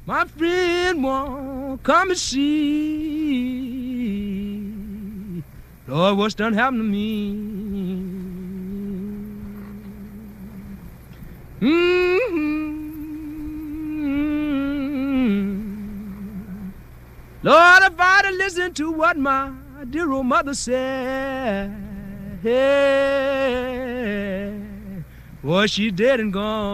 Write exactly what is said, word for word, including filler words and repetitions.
My friend won't come and see. Lord, what's done happened to me? Mm-hmm. Lord, if I'd have listened to what my dear old mother said, hey, well, she's dead and gone.